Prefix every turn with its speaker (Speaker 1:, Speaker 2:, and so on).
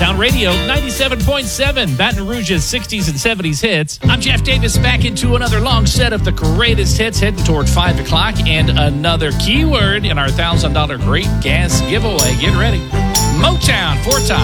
Speaker 1: Motown Radio 97.7, Baton Rouge's 60s and 70s hits. I'm Jeff Davis, back into another long set of the greatest hits, heading toward 5 o'clock, and another keyword in our $1,000 Great Gas giveaway. Get ready. Motown, 4 times.